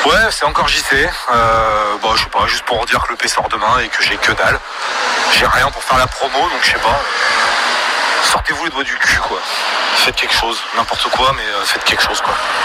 Ouais, c'est encore JC. Je sais pas, juste pour dire que le P sort demain et que j'ai que dalle. J'ai rien pour faire la promo, donc je sais pas. Sortez-vous les doigts du cul, quoi. Faites quelque chose, n'importe quoi, mais faites quelque chose, quoi.